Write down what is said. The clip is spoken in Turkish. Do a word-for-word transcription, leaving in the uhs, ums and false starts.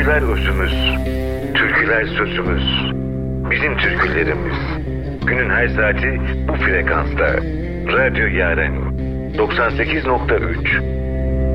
Aşklar özümüz, türküler sözümüz, bizim türkülerimiz. Günün her saati bu frekansta. Radyo Yaren doksan sekiz nokta üç.